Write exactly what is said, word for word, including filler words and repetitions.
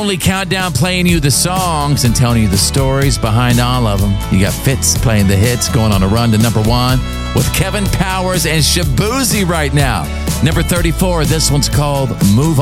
Family Countdown, playing you the songs and telling you the stories behind all of them. You got Fitz playing the hits, going on a run to number one with Kevin Powers and Shaboozey right now. Number thirty-four, this one's called Move